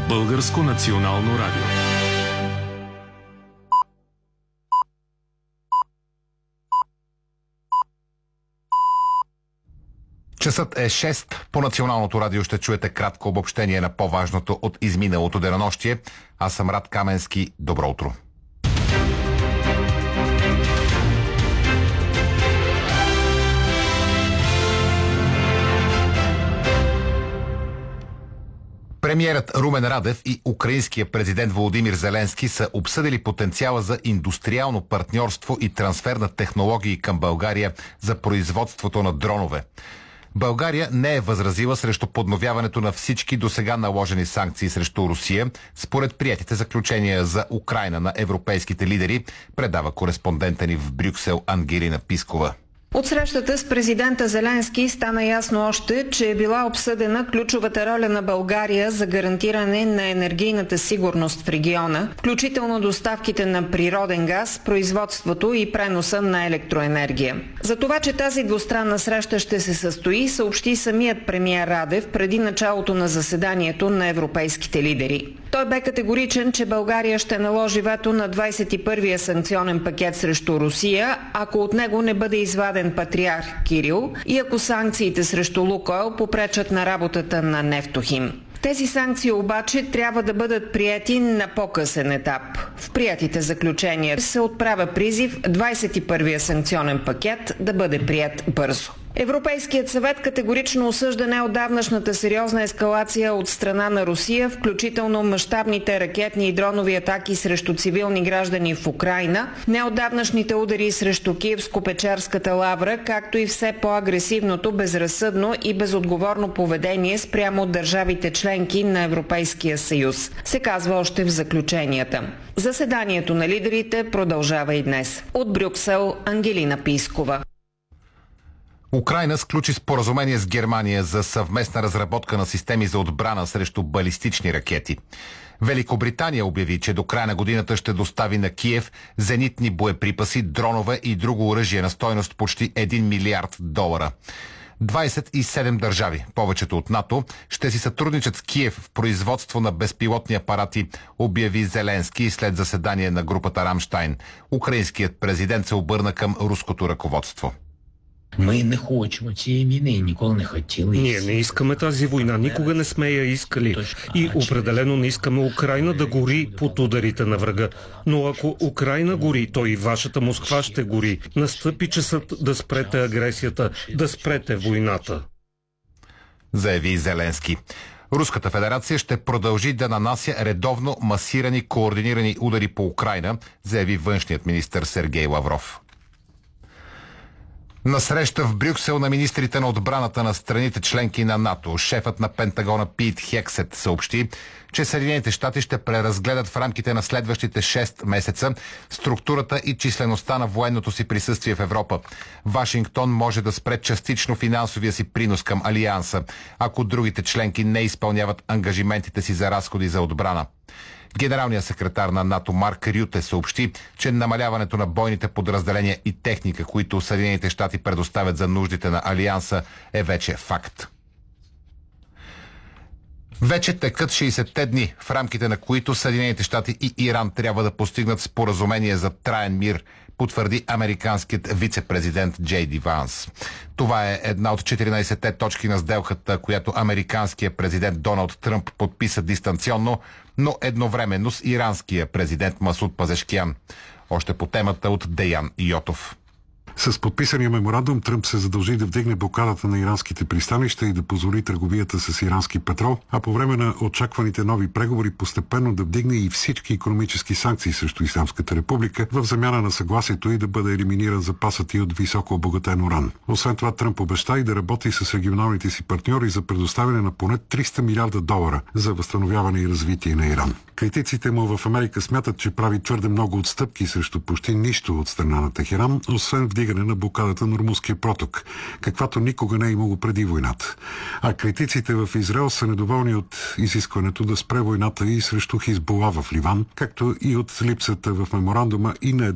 Българско национално радио. Часът е 6. По Националното радио ще чуете кратко обобщение на по-важното от изминалото денонощие. Аз съм Рад Каменски. Добро утро. Премиерът Румен Радев и украинският президент Володимир Зеленски са обсъдили потенциала за индустриално партньорство и трансфер на технологии към България за производството на дронове. България не е възразила срещу подновяването на всички досега наложени санкции срещу Русия, според приетите заключения за Украйна на европейските лидери, предава кореспондента ни в Брюксел Ангелина Пискова. От срещата с президента Зеленски стана ясно още, че е била обсъдена ключовата роля на България за гарантиране на енергийната сигурност в региона, включително доставките на природен газ, производството и преноса на електроенергия. За това, че тази двустранна среща ще се състои, съобщи самият премиер Радев преди началото на заседанието на европейските лидери. Той бе категоричен, че България ще наложи вето на 21-я санкционен пакет срещу Русия, ако от него не бъде изваден патриарх Кирил и ако санкциите срещу Лукойл попречат на работата на Нефтохим. Тези санкции обаче трябва да бъдат приети на по-късен етап. В приетите заключения се отправя призив 21-я санкционен пакет да бъде приет бързо. Европейският съвет категорично осъжда неотдавнашната сериозна ескалация от страна на Русия, включително мащабните ракетни и дронови атаки срещу цивилни граждани в Украйна, неотдавнашните удари срещу Киевско-Печерската лавра, както и все по-агресивното, безразсъдно и безотговорно поведение спрямо държавите членки на Европейския съюз, се казва още в заключенията. Заседанието на лидерите продължава и днес. От Брюксел Ангелина Пискова. Украйна сключи споразумение с Германия за съвместна разработка на системи за отбрана срещу балистични ракети. Великобритания обяви, че до края на годината ще достави на Киев зенитни боеприпаси, дронове и друго оръжие на стойност почти 1 милиард долара. 27 държави, повечето от НАТО, ще си сътрудничат с Киев в производство на безпилотни апарати, обяви Зеленски след заседание на групата Рамштайн. Украинският президент се обърна към руското ръководство. Ми не хочемо цієї війни і ніколи не хотіли. Ние не искаме тази война, никога не сме я искали и определено не искаме Украйна да гори под ударите на врага. Но ако Украйна гори, то и вашата Москва ще гори. Настъпи часът да спрете агресията, да спрете войната, заяви Зеленски. Руската федерация ще продължи да нанася редовно масирани, координирани удари по Украйна, заяви външният министър Сергей Лавров. На среща в Брюксел на министрите на отбраната на страните членки на НАТО, шефът на Пентагона Пит Хексет съобщи, че Съединените щати ще преразгледат в рамките на следващите 6 месеца структурата и числеността на военното си присъствие в Европа. Вашингтон може да спре частично финансовия си принос към Алианса, ако другите членки не изпълняват ангажиментите си за разходи за отбрана. Генералният секретар на НАТО Марк Рюте съобщи, че намаляването на бойните подразделения и техника, които Съединените щати предоставят за нуждите на Алианса, е вече факт. Вече текат 60-те дни, в рамките на които Съединените щати и Иран трябва да постигнат споразумение за траен мир, потвърди американският вице-президент Джей Ди Ванс. Това е една от 14-те точки на сделката, която американският президент Доналд Тръмп подписа дистанционно, но едновременно с иранския президент Масуд Пазешкиян. Още по темата от Деян Йотов. С подписания меморандум Тръмп се задължи да вдигне блокадата на иранските пристанища и да позволи търговията с ирански петрол, а по време на очакваните нови преговори постепенно да вдигне и всички икономически санкции срещу Ислямската република в замяна на съгласието и да бъде елиминиран запасът и от високо обогатен уран. Освен това Тръмп обеща и да работи с регионалните си партньори за предоставяне на поне 300 милиарда долара за възстановяване и развитие на Иран. Критиците му в Америка смятат, че прави твърде много отстъпки срещу почти нищо от страна на Техеран, освен вдигане на блокадата на Ормузския проток, каквато никога не е имало преди войната. А критиците в Израел са недоволни от изискването да спре войната и срещу Хизбула в Ливан, както и от липсата в меморандума и на